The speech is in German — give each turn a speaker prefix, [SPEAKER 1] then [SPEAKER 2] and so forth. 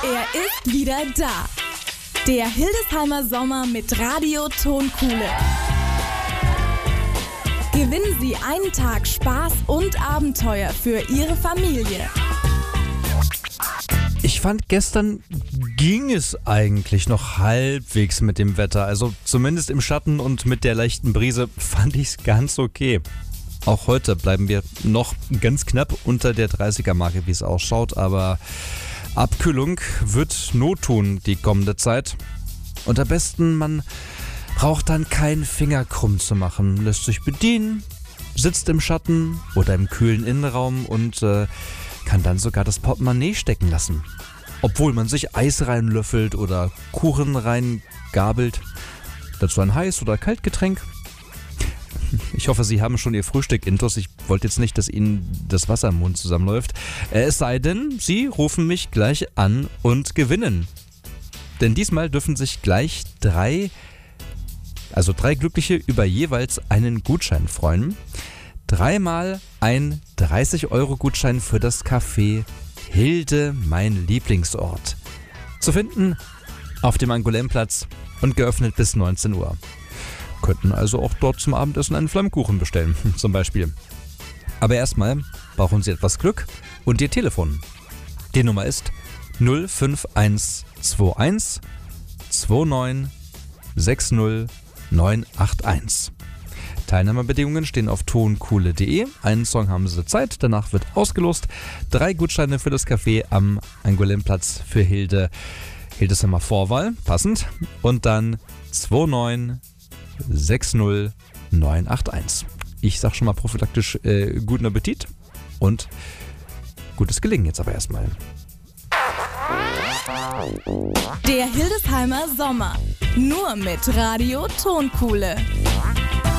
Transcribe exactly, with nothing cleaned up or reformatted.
[SPEAKER 1] Er ist wieder da. Der Hildesheimer Sommer mit Radio Tonkuhle. Gewinnen Sie einen Tag Spaß und Abenteuer für Ihre Familie.
[SPEAKER 2] Ich fand, gestern ging es eigentlich noch halbwegs mit dem Wetter. Also zumindest im Schatten und mit der leichten Brise fand ich es ganz okay. Auch heute bleiben wir noch ganz knapp unter der dreißiger-Marke, wie es ausschaut. Aber Abkühlung wird Not tun die kommende Zeit. Und am besten, man braucht dann keinen Finger krumm zu machen. Lässt sich bedienen, sitzt im Schatten oder im kühlen Innenraum und äh, kann dann sogar das Portemonnaie stecken lassen. Obwohl man sich Eis reinlöffelt oder Kuchen reingabelt. Dazu ein Heiß- oder Kaltgetränk. Ich hoffe, Sie haben schon Ihr Frühstück intus. Ich wollte jetzt nicht, dass Ihnen das Wasser im Mund zusammenläuft. Es sei denn, Sie rufen mich gleich an und gewinnen. Denn diesmal dürfen sich gleich drei, also drei Glückliche über jeweils einen Gutschein freuen. Dreimal ein dreißig-Euro-Gutschein für das Café Hilde, mein Lieblingsort. Zu finden auf dem Angoulême-Platz und geöffnet bis neunzehn Uhr. Könnten also auch dort zum Abendessen einen Flammkuchen bestellen, zum Beispiel. Aber erstmal brauchen Sie etwas Glück und Ihr Telefon. Die Nummer ist null fünf eins zwei eins zwei neun sechs null neun acht eins. Teilnahmebedingungen stehen auf tonkuhle punkt de. Einen Song haben Sie Zeit, danach wird ausgelost. Drei Gutscheine für das Café am Angoulême-Platz für Hilde. Hildesheimer Vorwahl, passend. Und dann zwei neun sechs null neun acht eins. Ich sag schon mal prophylaktisch äh, guten Appetit und gutes Gelingen jetzt aber erstmal.
[SPEAKER 1] Der Hildesheimer Sommer. Nur mit Radio Tonkuhle.